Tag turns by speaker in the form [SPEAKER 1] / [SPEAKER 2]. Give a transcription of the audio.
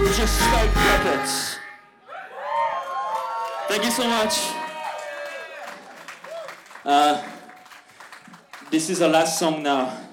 [SPEAKER 1] Just Scope Records. Thank you so much. This is our last song now.